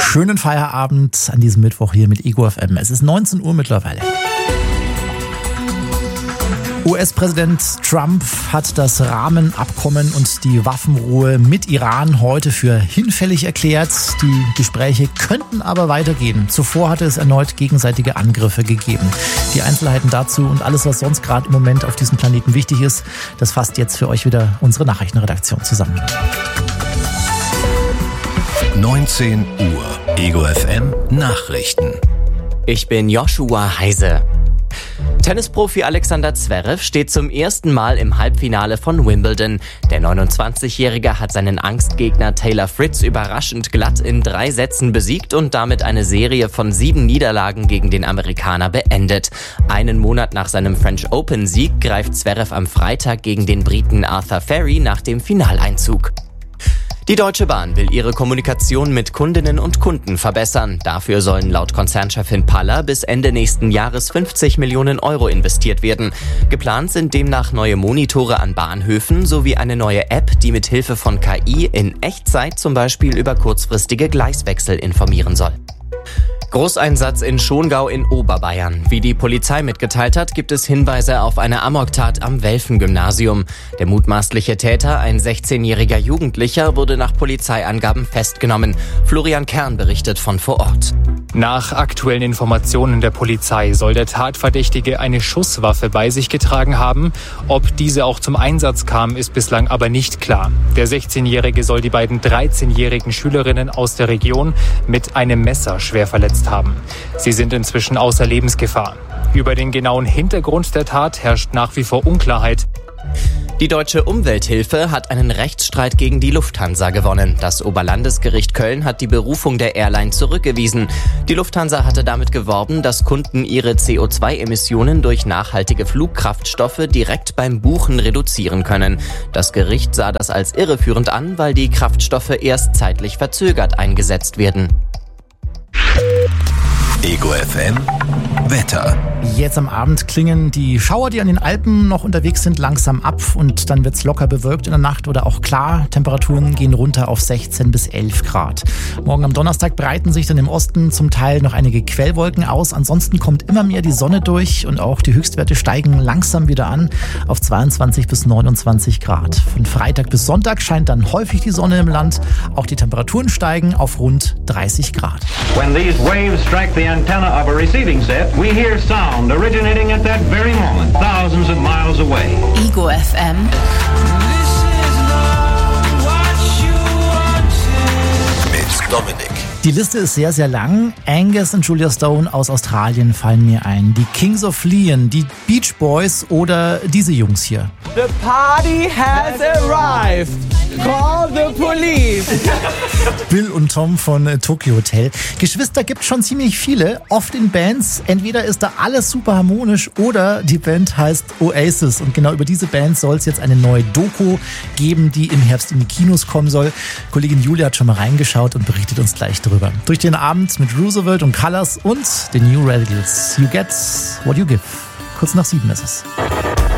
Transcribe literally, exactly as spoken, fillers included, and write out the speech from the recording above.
Schönen Feierabend an diesem Mittwoch hier mit Ego F M. Es ist neunzehn Uhr mittlerweile. U S-Präsident Trump hat das Rahmenabkommen und die Waffenruhe mit Iran heute für hinfällig erklärt. Die Gespräche könnten aber weitergehen. Zuvor hatte es erneut gegenseitige Angriffe gegeben. Die Einzelheiten dazu und alles, was sonst gerade im Moment auf diesem Planeten wichtig ist, das fasst jetzt für euch wieder unsere Nachrichtenredaktion zusammen. neunzehn Uhr. Ego F M Nachrichten. Ich bin Joshua Heise. Tennisprofi Alexander Zverev steht zum ersten Mal im Halbfinale von Wimbledon. Der neunundzwanzigjährige hat seinen Angstgegner Taylor Fritz überraschend glatt in drei Sätzen besiegt und damit eine Serie von sieben Niederlagen gegen den Amerikaner beendet. Einen Monat nach seinem French Open-Sieg greift Zverev am Freitag gegen den Briten Arthur Ferry nach dem Finaleinzug. Die Deutsche Bahn will ihre Kommunikation mit Kundinnen und Kunden verbessern. Dafür sollen laut Konzernchefin Paller bis Ende nächsten Jahres fünfzig Millionen Euro investiert werden. Geplant sind demnach neue Monitore an Bahnhöfen sowie eine neue App, die mit Hilfe von K I in Echtzeit zum Beispiel über kurzfristige Gleiswechsel informieren soll. Großeinsatz in Schongau in Oberbayern. Wie die Polizei mitgeteilt hat, gibt es Hinweise auf eine Amoktat am Welfen-Gymnasium. Der mutmaßliche Täter, ein sechzehnjähriger Jugendlicher, wurde nach Polizeiangaben festgenommen. Florian Kern berichtet von vor Ort. Nach aktuellen Informationen der Polizei soll der Tatverdächtige eine Schusswaffe bei sich getragen haben. Ob diese auch zum Einsatz kam, ist bislang aber nicht klar. Der sechzehnjährige soll die beiden dreizehnjährigen Schülerinnen aus der Region mit einem Messer schwer verletzt haben. Sie sind inzwischen außer Lebensgefahr. Über den genauen Hintergrund der Tat herrscht nach wie vor Unklarheit. Die Deutsche Umwelthilfe hat einen Rechtsstreit gegen die Lufthansa gewonnen. Das Oberlandesgericht Köln hat die Berufung der Airline zurückgewiesen. Die Lufthansa hatte damit geworben, dass Kunden ihre C O zwei Emissionen durch nachhaltige Flugkraftstoffe direkt beim Buchen reduzieren können. Das Gericht sah das als irreführend an, weil die Kraftstoffe erst zeitlich verzögert eingesetzt werden. Ego F M Wetter. Jetzt am Abend klingen die Schauer, die an den Alpen noch unterwegs sind, langsam ab und dann wird's locker bewölkt in der Nacht oder auch klar. Temperaturen gehen runter auf sechzehn bis elf Grad. Morgen am Donnerstag breiten sich dann im Osten zum Teil noch einige Quellwolken aus. Ansonsten kommt immer mehr die Sonne durch und auch die Höchstwerte steigen langsam wieder an auf zweiundzwanzig bis neunundzwanzig Grad. Von Freitag bis Sonntag scheint dann häufig die Sonne im Land. Auch die Temperaturen steigen auf rund dreißig Grad. When these waves strike the antenna of a receiving set, we hear sound originating at that very moment, thousands of miles away. Ego F M. Mit Dominik. Die Liste ist sehr, sehr lang. Angus und Julia Stone aus Australien fallen mir ein. Die Kings of Leon, die Beach Boys oder diese Jungs hier. The party has arrived. Call the police. Bill und Tom von äh, Tokyo Hotel. Geschwister gibt schon ziemlich viele, oft in Bands. Entweder ist da alles super harmonisch oder die Band heißt Oasis. Und genau über diese Band soll es jetzt eine neue Doku geben, die im Herbst in die Kinos kommen soll. Kollegin Julia hat schon mal reingeschaut und berichtet uns gleich darüber. Durch den Abend mit Roosevelt und Colors und den New Radicals. You get what you give. Kurz nach sieben ist es.